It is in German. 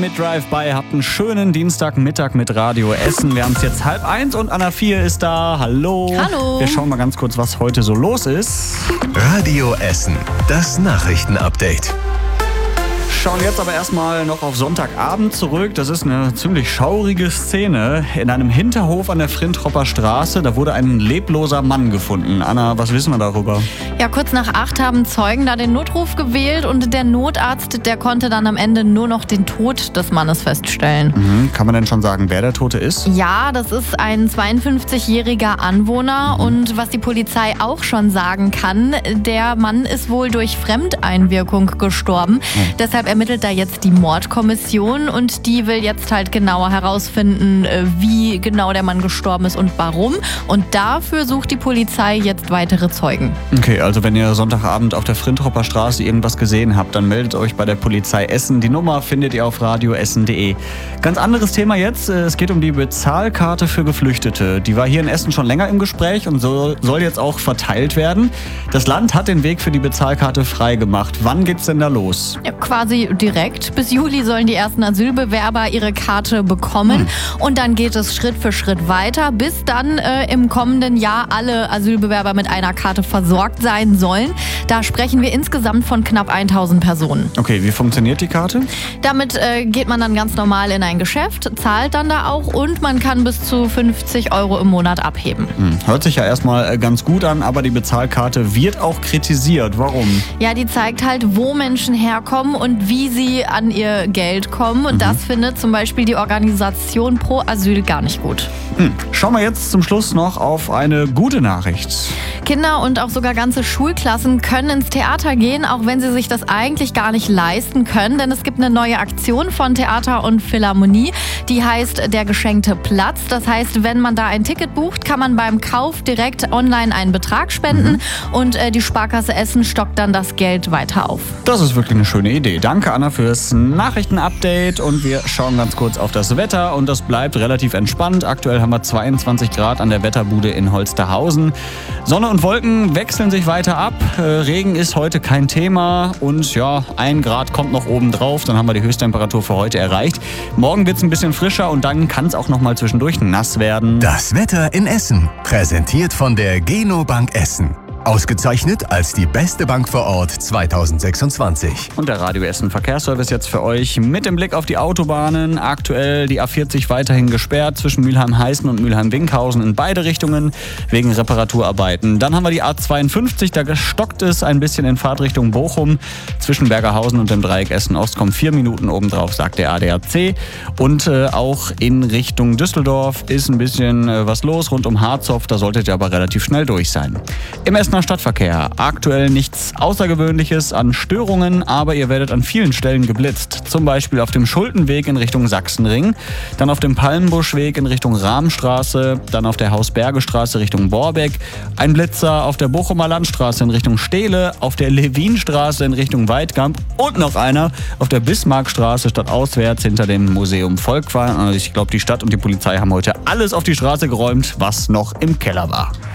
mit Drive-By. Habt einen schönen Dienstagmittag mit Radio Essen. Wir haben es jetzt 12:30 und Anna 4 ist da. Hallo. Hallo. Wir schauen mal ganz kurz, was heute so los ist. Radio Essen, das Nachrichtenupdate. Schauen jetzt aber erstmal noch auf Sonntagabend zurück. Das ist eine ziemlich schaurige Szene. In einem Hinterhof an der Frintropper Straße, da wurde ein lebloser Mann gefunden. Anna, was wissen wir darüber? Ja, kurz nach 8 haben Zeugen da den Notruf gewählt und der Notarzt, der konnte dann am Ende nur noch den Tod des Mannes feststellen. Kann man denn schon sagen, wer der Tote ist? Ja, das ist ein 52-jähriger Anwohner und was die Polizei auch schon sagen kann, der Mann ist wohl durch Fremdeinwirkung gestorben. Deshalb ermittelt da jetzt die Mordkommission und die will jetzt halt genauer herausfinden, wie genau der Mann gestorben ist und warum. Und dafür sucht die Polizei jetzt weitere Zeugen. Okay, also wenn ihr Sonntagabend auf der Frintropper Straße irgendwas gesehen habt, dann meldet euch bei der Polizei Essen. Die Nummer findet ihr auf radioessen.de. Ganz anderes Thema jetzt. Es geht um die Bezahlkarte für Geflüchtete. Die war hier in Essen schon länger im Gespräch und soll jetzt auch verteilt werden. Das Land hat den Weg für die Bezahlkarte frei gemacht. Wann geht's denn da los? Ja, quasi direkt. Bis Juli sollen die ersten Asylbewerber ihre Karte bekommen. Und dann geht es Schritt für Schritt weiter, bis dann im kommenden Jahr alle Asylbewerber mit einer Karte versorgt sein sollen. Da sprechen wir insgesamt von knapp 1000 Personen. Okay, wie funktioniert die Karte? Damit geht man dann ganz normal in ein Geschäft, zahlt dann da auch und man kann bis zu 50 € im Monat abheben. Hört sich ja erstmal ganz gut an, aber die Bezahlkarte wird auch kritisiert. Warum? Ja, die zeigt halt, wo Menschen herkommen und wie sie an ihr Geld kommen. Und das findet zum Beispiel die Organisation Pro Asyl gar nicht gut. Schauen wir jetzt zum Schluss noch auf eine gute Nachricht. Kinder und auch sogar ganze Schulklassen können ins Theater gehen, auch wenn sie sich das eigentlich gar nicht leisten können. Denn es gibt eine neue Aktion von Theater und Philharmonie, die heißt Der geschenkte Platz. Das heißt, wenn man da ein Ticket bucht, kann man beim Kauf direkt online einen Betrag spenden und die Sparkasse Essen stockt dann das Geld weiter auf. Das ist wirklich eine schöne Idee. Danke, Anna, fürs Nachrichtenupdate. Und wir schauen ganz kurz auf das Wetter und das bleibt relativ entspannt. Aktuell haben wir 22 Grad an der Wetterbude in Holsterhausen. Sonne und Wolken wechseln sich weiter ab. Regen ist heute kein Thema und ja, 1 Grad kommt noch oben drauf. Dann haben wir die Höchsttemperatur für heute erreicht. Morgen wird es ein bisschen frischer und dann kann es auch noch mal zwischendurch nass werden. Das Wetter in Essen, präsentiert von der Genobank Essen. Ausgezeichnet als die beste Bank vor Ort 2026. Und der Radio Essen Verkehrsservice jetzt für euch mit dem Blick auf die Autobahnen. Aktuell die A40 weiterhin gesperrt zwischen Mülheim-Heißen und Mülheim-Winkhausen in beide Richtungen wegen Reparaturarbeiten. Dann haben wir die A52, da gestockt es ein bisschen in Fahrtrichtung Bochum. Zwischen Bergerhausen und dem Dreieck Essen-Ost kommen 4 Minuten obendrauf, sagt der ADAC. Und auch in Richtung Düsseldorf ist ein bisschen was los rund um Harzopf. Da solltet ihr aber relativ schnell durch sein. Im Essener Stadtverkehr aktuell nichts Außergewöhnliches an Störungen, aber ihr werdet an vielen Stellen geblitzt. Zum Beispiel auf dem Schultenweg in Richtung Sachsenring, dann auf dem Palmenbuschweg in Richtung Rahmenstraße, dann auf der Hausbergestraße Richtung Borbeck, ein Blitzer auf der Bochumer Landstraße in Richtung Stehle, auf der Levinstraße in Richtung Weidkamp und noch einer auf der Bismarckstraße stadtauswärts hinter dem Museum Volkwang. Also ich glaube, die Stadt und die Polizei haben heute alles auf die Straße geräumt, was noch im Keller war.